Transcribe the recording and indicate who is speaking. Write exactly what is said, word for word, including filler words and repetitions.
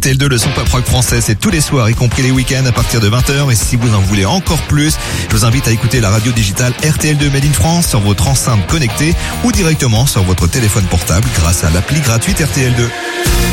Speaker 1: R T L deux, le son pop rock français, c'est tous les soirs, y compris les week-ends à partir de vingt heures. Et si vous en voulez encore plus, je vous invite à écouter la radio digitale R T L deux Made in France sur votre enceinte connectée ou directement sur votre téléphone portable grâce à l'appli gratuite R T L deux.